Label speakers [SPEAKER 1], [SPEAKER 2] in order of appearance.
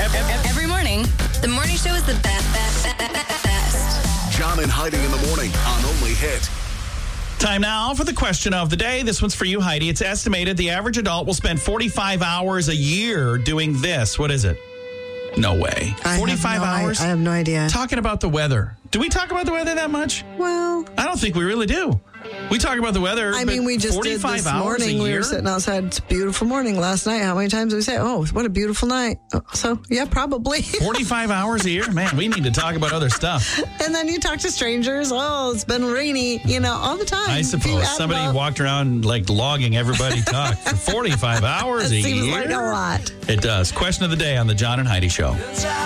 [SPEAKER 1] Every morning, the morning show is the best.
[SPEAKER 2] John and Heidi in the morning on Only Hit.
[SPEAKER 3] Time now for the question of the day. This one's for you, Heidi. It's estimated the average adult will spend 45 hours a year doing this. What is it? No way. 45 hours?
[SPEAKER 4] I have no idea.
[SPEAKER 3] Talking about the weather. Do we talk about the weather that much?
[SPEAKER 4] Well,
[SPEAKER 3] I don't think we really do. We talk about the weather.
[SPEAKER 4] I mean, we just did this morning. We were sitting outside. It's a beautiful morning last night. How many times did we say, oh, what a beautiful night? So, yeah, probably.
[SPEAKER 3] 45 hours a year? Man, we need to talk about other stuff.
[SPEAKER 4] And then you talk to strangers. Oh, it's been rainy, all the time.
[SPEAKER 3] I suppose somebody walked around like logging everybody talk for 45 hours a year.
[SPEAKER 4] It seems like a lot.
[SPEAKER 3] It does. Question of the day on the John and Heidi Show.